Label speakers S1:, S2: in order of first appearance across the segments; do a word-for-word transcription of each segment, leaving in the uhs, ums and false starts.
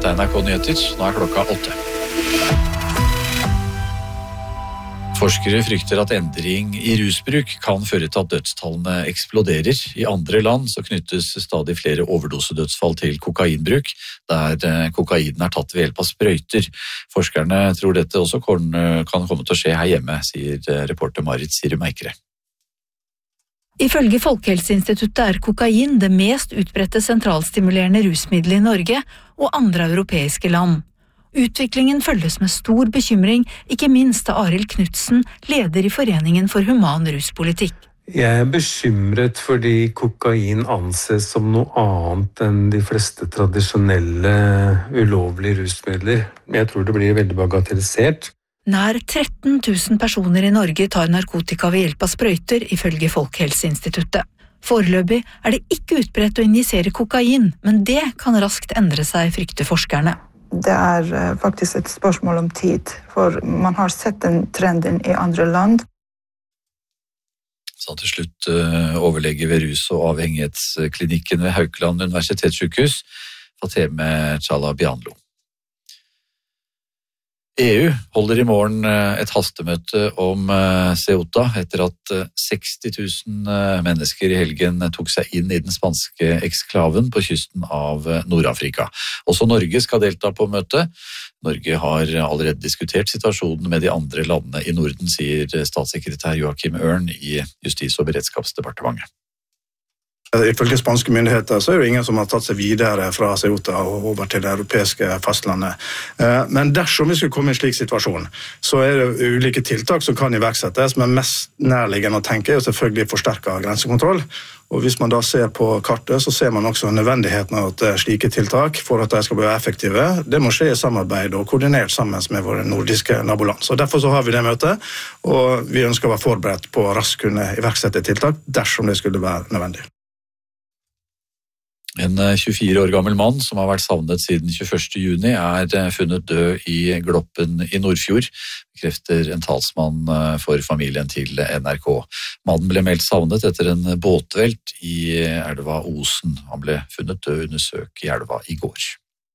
S1: Dette er N R K Nyheter, nå er klokka åtte. Forskere frykter at endring i rusbruk kan føre til at dødstallene eksploderer. I andre land så knyttes stadig flere overdosedødsfall til kokainbruk, der kokainen er tatt ved hjelp av sprøyter. Forskerne tror dette også kan komme til å skje her hjemme, sier reporter Marit Sirum Eikere.
S2: Ifølge Folkehelseinstituttet er kokain det mest utbredte sentralstimulerende rusmiddelet i Norge og andre europeiske land. Utviklingen følges med stor bekymring, ikke minst av Arild Knudsen, leder i Foreningen for human ruspolitikk.
S3: Jeg er bekymret fordi kokain anses som noe annet enn de fleste tradisjonelle ulovlige rusmidler. Jeg tror det blir veldig bagatellisert.
S2: Nær tretten tusen personer i Norge tar narkotika ved hjelp av sprøyter, ifølge Folkehelseinstituttet. Foreløpig er det ikke utbredt å injisere kokain, men det kan raskt endre seg, frykter forskerne.
S4: Det er faktisk et spørsmål om tid, for man har sett den trenden i andre land.
S1: Så til slutt overlege ved rus- og avhengighetsklinikken ved Haukeland universitetssykehus, Fateme Chalabianlo. E U holder i morgen et hastemøte om Ceuta etter at seksti tusen mennesker i helgen tok seg inn i den spanske eksklaven på kysten av Nord-Afrika. Også Norge skal delta på møtet. Norge har allerede diskutert situasjonen med de andre landene i Norden, sier statssekretær Joachim Ørn i Justis- og beredskapsdepartementet.
S5: Ifølge spanske myndigheter så er det ingen som har tatt seg videre fra Ceuta og over til det europeiske fastlandet. Men dersom vi skulle komme i en slik situasjon, så er det ulike tiltak som kan iverksettes, men mest nærliggende å tenke er selvfølgelig forsterket grensekontroll. Og hvis man da ser på kartet, så ser man også nødvendigheten av at slike tiltak, for at de skal bli effektive, det må skje i samarbeid og koordinert sammen med våre nordiske naboland. Så derfor så har vi det møtet, og vi ønsker å være forberedt på å raskt kunne iverksette tiltak dersom det skulle være nødvendig.
S1: En tjuefire år gammel mann som har vært savnet siden tjueførste juni er funnet død i Gloppen i Nordfjord, bekrefter en talsmann for familien til N R K. Mannen ble meldt savnet etter en båtvelt i elva Osen. Han ble funnet død under søk i elva i går.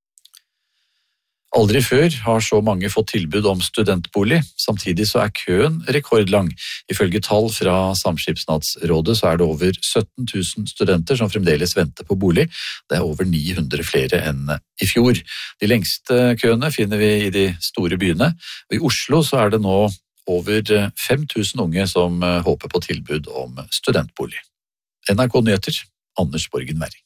S1: Aldri før har så mange fått tilbud om studentbolig. Samtidig så er køen rekordlang. Ifølge tall fra Samskipnadsrådet så er det over sytten tusen studenter som fremdeles venter på bolig. Det er over ni hundre flere enn i fjor. De lengste køene finner vi i de store byene. I Oslo så er det nå over fem tusen unge som håper på tilbud om studentbolig. N R K Nyheter, Anders Borgen Werring.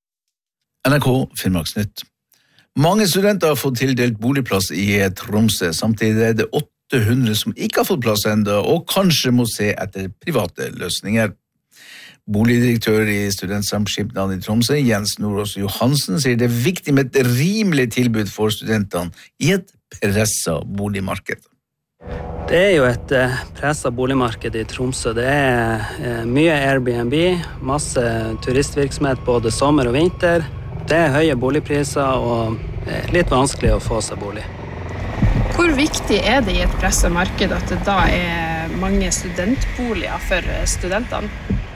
S6: N R K Finnmarksnytt. Mange studenter har fått tildelt boligplass i Tromsø, samtidig er det åtte hundre som ikke har fått plass enda, og kanskje må se etter private løsninger. Boligdirektør i Studentsamskipnaden i Tromsø, Jens Nordås Johansen, sier det er viktig med et rimelig tilbud for studentene i et presset boligmarked.
S7: Det er jo et presset boligmarked i Tromsø. Det er mye Airbnb, masse turistvirksomhet både sommer og vinter. Det er høye boligpriser og litt vanskelig å få seg bolig.
S8: Hvor viktig er det i et presset marked at det da er mange studentboliger for studentene?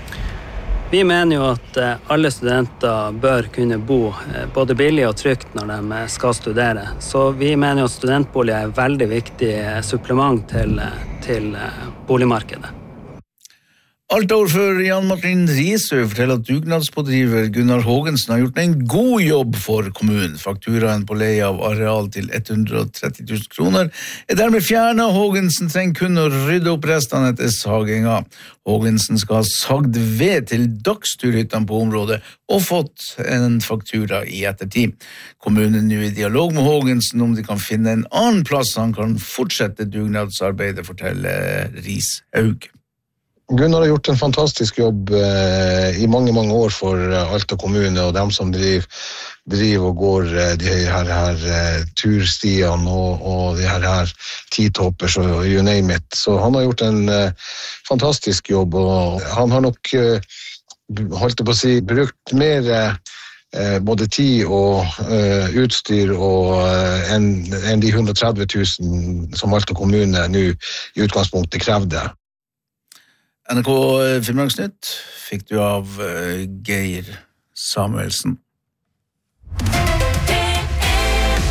S7: Vi mener jo at alle studenter bør kunne bo både billig og trygt når de skal studere. Så vi mener jo at studentboliger er et veldig viktig supplement til, til boligmarkedet.
S6: Alta-ordfører Jan Martin Risø forteller at dugnadspådriver Gunnar Hågensen har gjort en god jobb for kommunen. Fakturaen på leie av areal til hundre og tretti tusen kroner er dermed fjernet. Hågensen trenger kun å rydde opp restene etter saginga. Hågensen skal ha sagd ved til dagsturhyttene på området og fått en faktura i ettertid. Kommunen er nå i dialog med Hågensen om de kan finne en annen plass han kan fortsette dugnadsarbeidet, forteller Rishaug.
S9: Gunnar har gjort en fantastisk jobb eh, i mange, mange år for eh, Alta kommune og dem som driver, driver og går eh, de her, her eh, turstiene og, og de her, her tidtoppers og you name it. Så han har gjort en eh, fantastisk jobb, og han har nok eh, holdt på å si, brukt mer eh, både tid og eh, utstyr og, eh, enn en de hundre og tretti tusen som Alta kommune nå i utgangspunktet krevde.
S6: N R K Finnmarksnytt fikk du av Geir Samuelsen.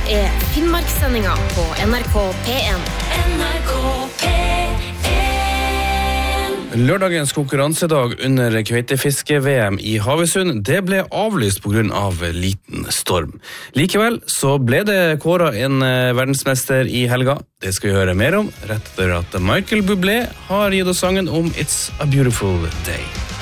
S10: er Finnmarkssendinga på N R K P en.
S11: N R K P en.
S12: Lørdagens konkurransedag under kveitefiske-V M i Havøysund, det ble avlyst på grunn av liten storm. Likevel så ble det kåret en verdensmester i helga. Det skal vi høre mer om, rett etter at Michael Bublé har gitt oss sangen om It's a Beautiful Day.